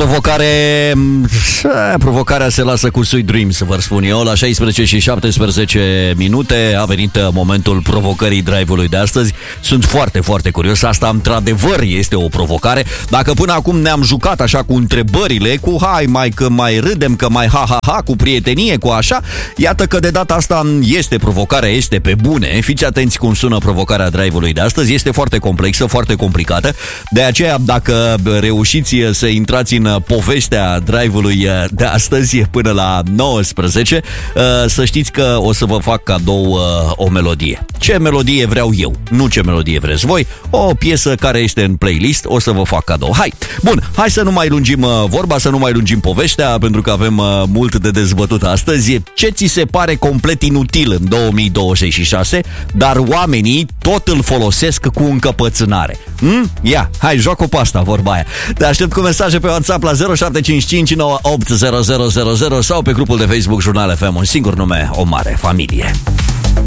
Provocarea se lasă cu Sweet Dreams, vă spun eu. La 16 și 17 minute a venit momentul provocării drive-ului de astăzi. Sunt foarte, foarte curios. Asta, într-adevăr, este o provocare. Dacă până acum ne-am jucat așa cu întrebările, cu hai mai că mai râdem, că mai ha-ha-ha, cu prietenie, cu așa, iată că de data asta este provocarea, este pe bune. Fiți atenți cum sună provocarea drive-ului de astăzi. Este foarte complexă, foarte complicată. De aceea, dacă reușiți să intrați în povestea drive-ului de astăzi până la 19, să știți că o să vă fac cadou o melodie. Ce melodie vreau eu, nu ce melodie vreți voi. O piesă care este în playlist, o să vă fac cadou. Hai să nu mai lungim vorba, să nu mai lungim povestea, pentru că avem mult de dezbătut astăzi. Ce ți se pare complet inutil în 2026, dar oamenii tot îl folosesc cu încăpățânare? Ia, hai, joacă pe asta, vorba aia. Te aștept cu mesaje pe WhatsApp la 0755 980000 sau pe grupul de Facebook Jurnal FM, un singur nume, o mare familie.